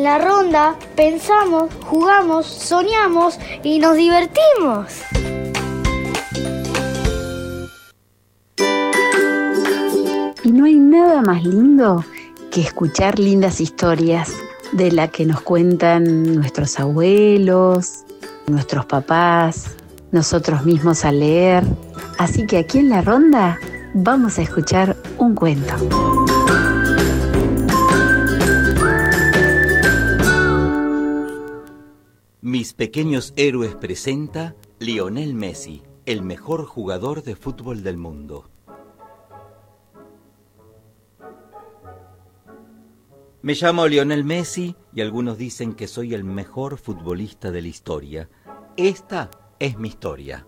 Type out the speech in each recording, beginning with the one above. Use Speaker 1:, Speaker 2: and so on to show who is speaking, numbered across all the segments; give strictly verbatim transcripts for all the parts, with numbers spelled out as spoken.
Speaker 1: En la ronda pensamos, jugamos, soñamos y nos divertimos.
Speaker 2: Y no hay nada más lindo que escuchar lindas historias de las que nos cuentan nuestros abuelos, nuestros papás, nosotros mismos al leer. Así que aquí en la ronda vamos a escuchar un cuento.
Speaker 3: Mis Pequeños Héroes presenta Lionel Messi, el mejor jugador de fútbol del mundo. Me llamo Lionel Messi y algunos dicen que soy el mejor futbolista de la historia. Esta es mi historia.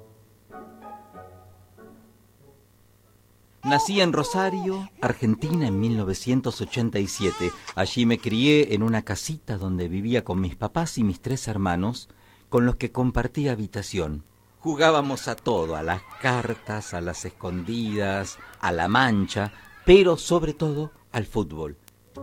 Speaker 3: Nací en Rosario, Argentina, en mil novecientos ochenta y siete. Allí me crié en una casita donde vivía con mis papás y mis tres hermanos, con los que compartía habitación. Jugábamos a todo, a las cartas, a las escondidas, a la mancha, pero sobre todo al fútbol.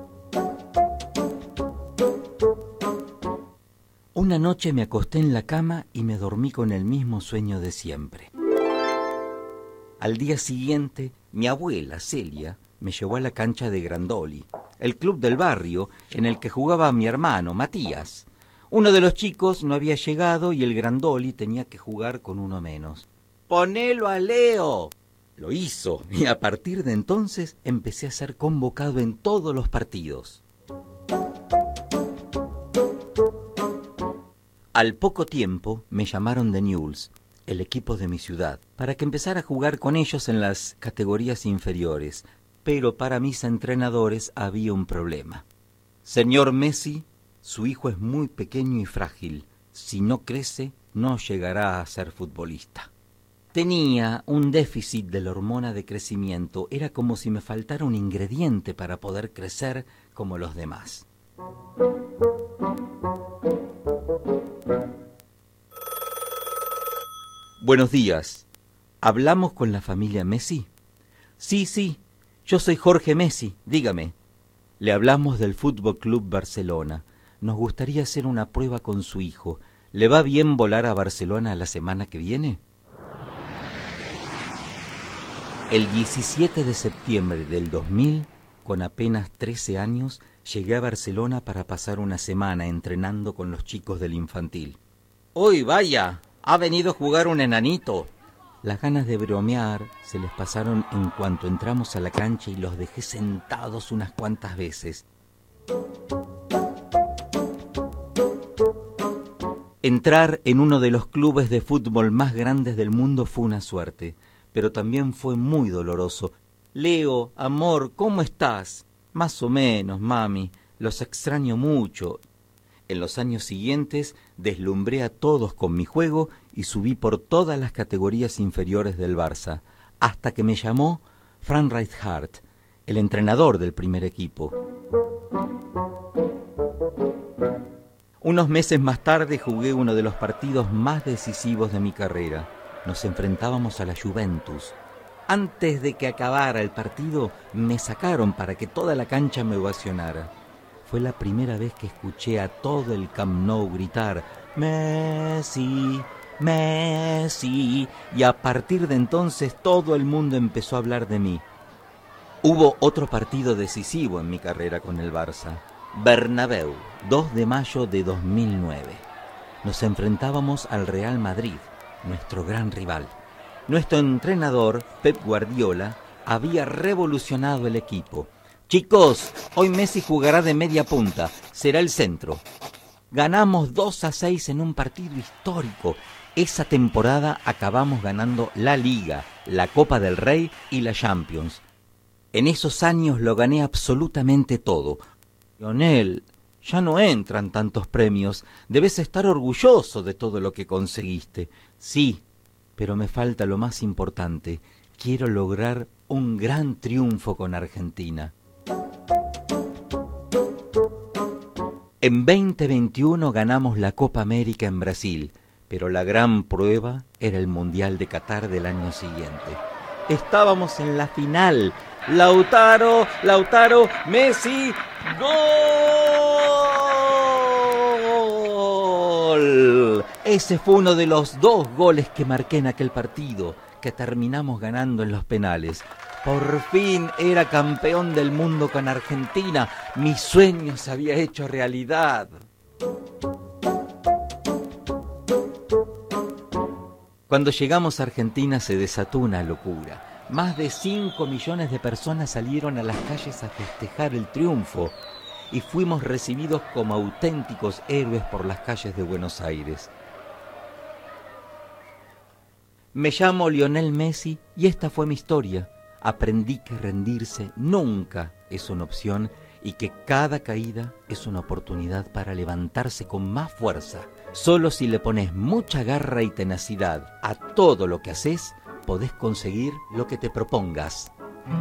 Speaker 3: Una noche me acosté en la cama y me dormí con el mismo sueño de siempre. Al día siguiente, mi abuela, Celia, me llevó a la cancha de Grandoli, el club del barrio en el que jugaba mi hermano, Matías. Uno de los chicos no había llegado y el Grandoli tenía que jugar con uno menos. ¡Ponelo a Leo! Lo hizo y a partir de entonces empecé a ser convocado en todos los partidos. Al poco tiempo me llamaron de Newell's, el equipo de mi ciudad, para que empezara a jugar con ellos en las categorías inferiores, pero para mis entrenadores había un problema. Señor Messi, su hijo es muy pequeño y frágil. Si no crece, no llegará a ser futbolista. Tenía un déficit de la hormona de crecimiento. Era como si me faltara un ingrediente para poder crecer como los demás. Buenos días. ¿Hablamos con la familia Messi? Sí, sí. Yo soy Jorge Messi. Dígame. Le hablamos del Fútbol Club Barcelona. Nos gustaría hacer una prueba con su hijo. ¿Le va bien volar a Barcelona la semana que viene? El diecisiete de septiembre del dos mil, con apenas trece años, llegué a Barcelona para pasar una semana entrenando con los chicos del infantil. ¡Uy, vaya! Ha venido a jugar un enanito. Las ganas de bromear se les pasaron en cuanto entramos a la cancha y los dejé sentados unas cuantas veces. Entrar en uno de los clubes de fútbol más grandes del mundo fue una suerte, pero también fue muy doloroso. Leo, amor, ¿cómo estás? Más o menos, mami. Los extraño mucho. En los años siguientes deslumbré a todos con mi juego y subí por todas las categorías inferiores del Barça, hasta que me llamó Frank Rijkaard, el entrenador del primer equipo. Unos meses más tarde jugué uno de los partidos más decisivos de mi carrera. Nos enfrentábamos a la Juventus. Antes de que acabara el partido, me sacaron para que toda la cancha me ovacionara. Fue la primera vez que escuché a todo el Camp Nou gritar Messi, Messi, y a partir de entonces todo el mundo empezó a hablar de mí. Hubo otro partido decisivo en mi carrera con el Barça, Bernabéu, dos de mayo de dos mil nueve. Nos enfrentábamos al Real Madrid, nuestro gran rival. Nuestro entrenador, Pep Guardiola, había revolucionado el equipo. Chicos, hoy Messi jugará de media punta, será el centro. Ganamos dos a seis en un partido histórico. Esa temporada acabamos ganando la Liga, la Copa del Rey y la Champions. En esos años lo gané absolutamente todo. Lionel, ya no entran tantos premios. Debes estar orgulloso de todo lo que conseguiste. Sí, pero me falta lo más importante. Quiero lograr un gran triunfo con Argentina. En veinte veintiuno ganamos la Copa América en Brasil, pero la gran prueba era el Mundial de Qatar del año siguiente. Estábamos en la final. Lautaro, Lautaro, Messi, ¡gol! Ese fue uno de los dos goles que marqué en aquel partido, que terminamos ganando en los penales. Por fin era campeón del mundo con Argentina. Mi sueño se había hecho realidad. Cuando llegamos a Argentina se desató una locura. Más de cinco millones de personas salieron a las calles a festejar el triunfo y fuimos recibidos como auténticos héroes por las calles de Buenos Aires. Me llamo Lionel Messi y esta fue mi historia. Aprendí que rendirse nunca es una opción y que cada caída es una oportunidad para levantarse con más fuerza. Solo si le pones mucha garra y tenacidad a todo lo que haces, podés conseguir lo que te propongas.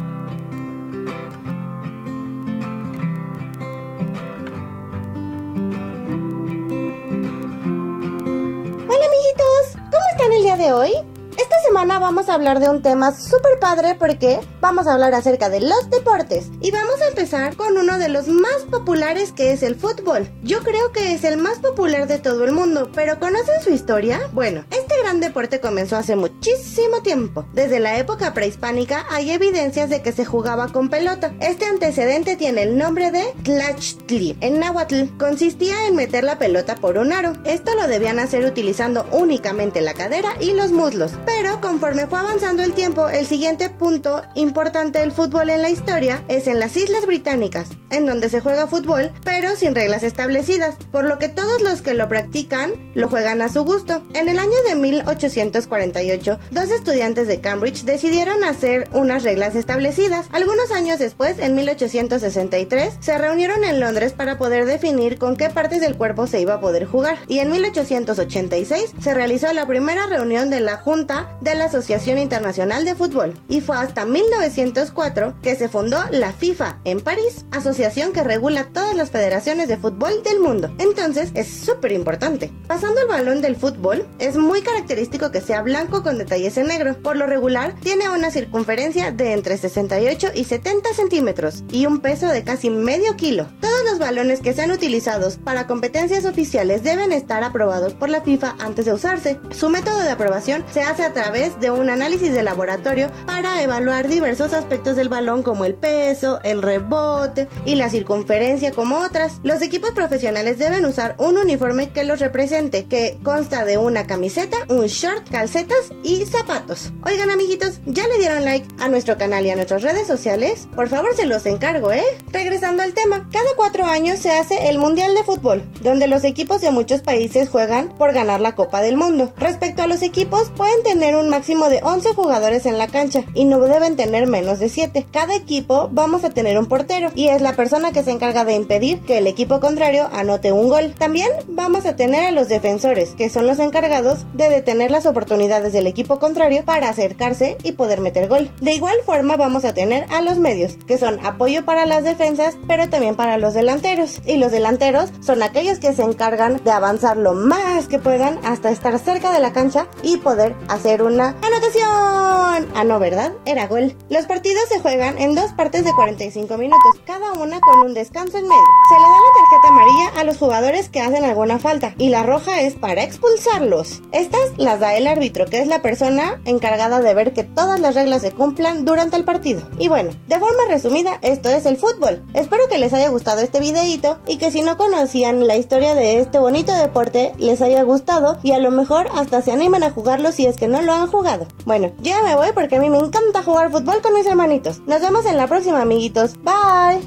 Speaker 4: Hola amiguitos, ¿cómo están el día de hoy? Esta semana vamos a hablar de un tema súper padre porque vamos a hablar acerca de los deportes y vamos a empezar con uno de los más populares, que es el fútbol. Yo creo que es el más popular de todo el mundo, pero ¿conocen su historia? Bueno, este gran deporte comenzó hace muchísimo tiempo. Desde la época prehispánica hay evidencias de que se jugaba con pelota. Este antecedente tiene el nombre de Tlachtli. En náhuatl consistía en meter la pelota por un aro. Esto lo debían hacer utilizando únicamente la cadera y los muslos. Pero conforme fue avanzando el tiempo, el siguiente punto importante del fútbol en la historia es en las Islas Británicas, en donde se juega fútbol, pero sin reglas establecidas, por lo que todos los que lo practican lo juegan a su gusto. En el año de mil ochocientos cuarenta y ocho, dos estudiantes de Cambridge decidieron hacer unas reglas establecidas. Algunos años después, en mil ochocientos sesenta y tres, se reunieron en Londres para poder definir con qué partes del cuerpo se iba a poder jugar. Y en mil ochocientos ochenta y seis se realizó la primera reunión de la Junta de la Asociación Internacional de Fútbol, y fue hasta mil novecientos cuatro que se fundó la FIFA en París, asociación que regula todas las federaciones de fútbol del mundo. Entonces es súper importante. Pasando al balón del fútbol, es muy característico que sea blanco con detalles en negro. Por lo regular tiene una circunferencia de entre sesenta y ocho y setenta centímetros y un peso de casi medio kilo. Todos los balones que sean utilizados para competencias oficiales deben estar aprobados por la FIFA antes de usarse. Su método de aprobación se hace a través de un análisis de laboratorio para evaluar diversos aspectos del balón, como el peso, el rebote y la circunferencia, como otras. Los equipos profesionales deben usar un uniforme que los represente, que consta de una camiseta, un short, calcetas y zapatos. Oigan amiguitos, ¿ya le dieron like a nuestro canal y a nuestras redes sociales? Por favor, se los encargo, ¿eh? Regresando al tema, cada cuatro años se hace el Mundial de Fútbol, donde los equipos de muchos países juegan por ganar la Copa del Mundo. Respecto a los equipos, pueden tener un máximo de once jugadores en la cancha y no deben tener menos de siete. Cada equipo vamos a tener un portero y es la persona que se encarga de impedir que el equipo contrario anote un gol. También vamos a tener a los defensores, que son los encargados de detener las oportunidades del equipo contrario para acercarse y poder meter gol. De igual forma vamos a tener a los medios, que son apoyo para las defensas, pero también para los delanteros. Y los delanteros son aquellos que se encargan de avanzar lo más que puedan hasta estar cerca de la cancha y poder hacer una ¡anotación! Ah, no, ¿verdad? Era gol. Los partidos se juegan en dos partes de cuarenta y cinco minutos, cada una con un descanso en medio. Se le da la tarjeta amarilla a los jugadores que hacen alguna falta y la roja es para expulsarlos. Estas las da el árbitro, que es la persona encargada de ver que todas las reglas se cumplan durante el partido. Y bueno, de forma resumida, esto es el fútbol. Espero que les haya gustado este videito y que si no conocían la historia de este bonito deporte, les haya gustado y a lo mejor hasta se animen a jugarlo si es que no lo han jugado. Bueno, yo ya me voy porque a mí me encanta jugar fútbol con mis hermanitos. Nos vemos en la próxima, amiguitos. Bye.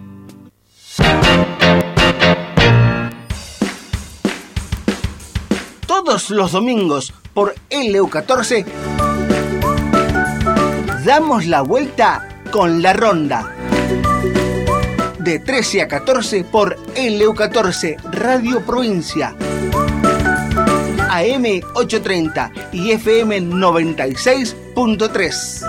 Speaker 5: Todos los domingos por L U catorce damos la vuelta con la ronda. De trece a catorce por L U catorce Radio Provincia. A M ochocientos treinta y F M noventa y seis punto tres.